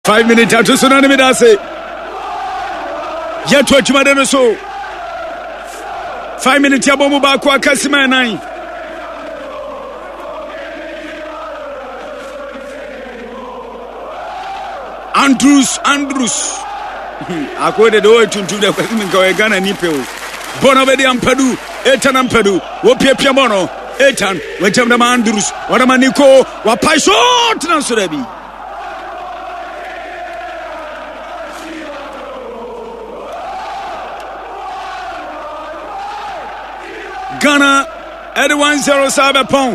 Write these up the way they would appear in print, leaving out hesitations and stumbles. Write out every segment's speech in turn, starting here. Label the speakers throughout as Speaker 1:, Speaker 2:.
Speaker 1: 5 minutes after Sunani Midase. Yet what you might so 5 minutes Yabomu Bakwa Kasima 9. Andrews. I quoted the way to the Ghana Nipple. Bonavedi Ampadu, Etan Ampadu, Wopia Piamono, Etan, Wetam Andrews, Wadamaniko, Wapaisho, Transurebi. Ghana at 1-0 Cyberpunk.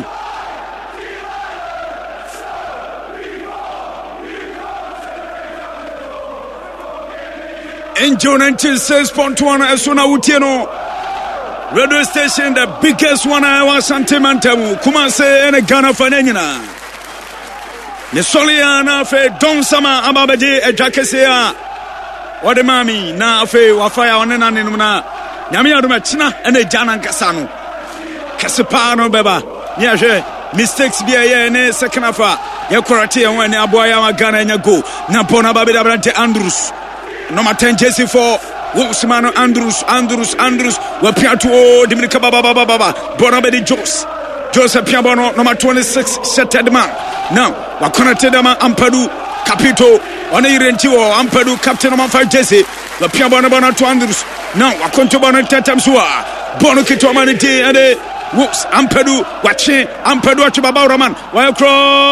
Speaker 1: Enjoy 96.1 Esuna Utieno radio station, the biggest one I was sentimental. Kumase and Ghana Fanenina. The Soliana fe Don Sama Ababade a Jakesea. What the mami na fe wafaya on an animuna. Yamia Machina and a Janan Casano. Casipano Beba. Yaje mistakes be a second afa. Yakurati and when Aboyama Ghana and Yago. Napona Babida Brante Andrews. Number 10 Jesse for Wolfsmano Andrews Wapiatu Dominica Baba Bonabedi Joseph Piabono number 26 Shattered man. Now Wakonatedama Ampadu Capito Onirentio Ampadu Captain number 5 Jesse the Piabono Bono to Andrews. Now Wakontobono Tatamsua Bono Kito Maniti and Whoops Ampadu Wachi Ampadu Chibaba Roman Wayakro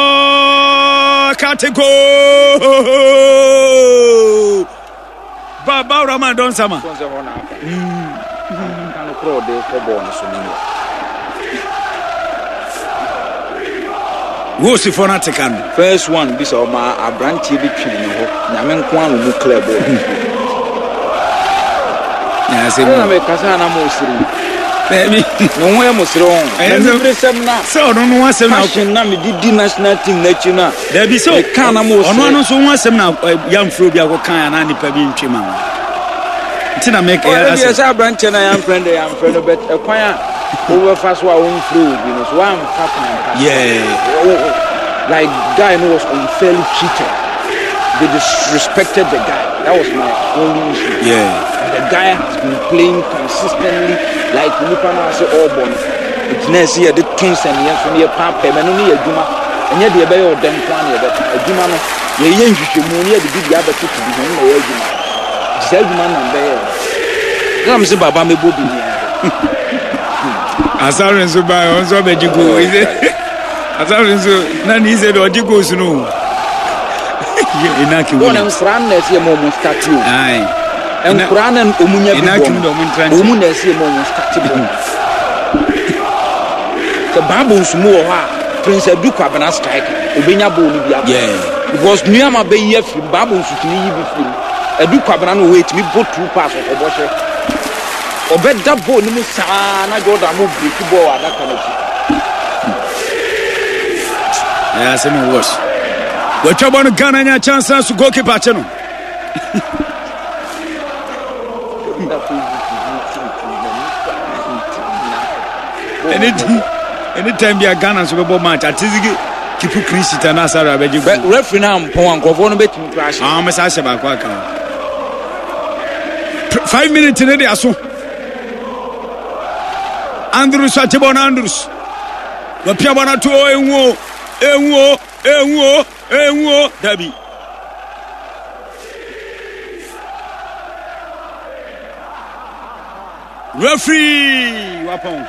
Speaker 1: Katego Baba Rama Don Sama. Who's the fanatican?
Speaker 2: First one, this of my branch between Yaman Kwan club.
Speaker 1: Yes,
Speaker 2: I'm a Casana Mosri. No way was wrong. So don't know what's Nami did national team national.
Speaker 1: There be so Canamos on one so once now young Frubia Wokan and Annie Pabin Chima. Tina make a branch and I am friend, but a choir over fast one through, you know, one happening. Yeah, like guy who was unfairly cheated. They disrespected the guy. That was my only issue. Yeah. The guy has been playing consistently like Lupana say all born. It's nice here the twins and yes from your papa and only a Juma and yet the bay or them plan but a Juma ye yen you money the big other to be home or Juma. Sell man and bear. I'm say Baba me bobi. Asarin so buy also be go is it? Asarin so none is it or go no. Inaki
Speaker 2: one and Franes ye mo statue. Aye. And Quran and Umunya Umunes the baboons more Prince Duka Bana strike Ubina Bolivia. Yeah, because Niama Bay from baboons to leave with him. A Duka Bana wait me put 2 parts of a washer. Or bet that bone Musana Jordan move to go at that kind of
Speaker 1: yeah, some worse. We're trying to gun and your chances to go keep a channel. Anytime be a Ghana Super Bowl match, at Tizigi, Kipu Christ and Asara,
Speaker 2: referee now, Pong, Governor betting crash.
Speaker 1: I'm a Sasha Bakwaka. 5 minutes in the Asso Andrews, Satibon Andrews, the Piabana to Enwo, Debbie. Referee, Wapon.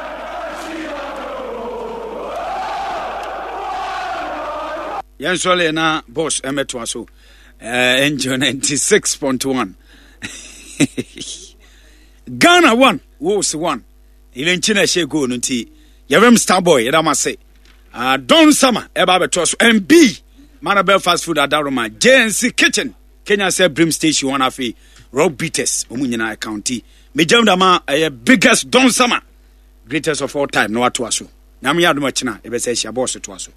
Speaker 1: Yansole na boss emetwa so. Enjoy 96.1. Ghana 1, Wolves 1. Even China she go no ti. Yavem Starboy, yada say. Don Sama eba beto so. MB Manabel Fast Food Adaroma. JNC Kitchen. Kenya say Brim Station 1 afi. Rock Beaters omunyina county. Mejam dama biggest Don Sama. Greatest of all time no atu aso. Nyame yadu machina ebe say sha boss to aso.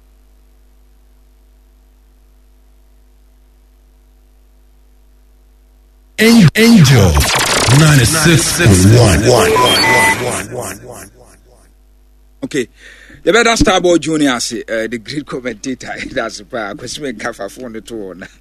Speaker 3: Angel 96.1. Okay.
Speaker 4: yɛbɛda Starboy Junior ase the great commentator that's pa Kwesime Kafafo no to na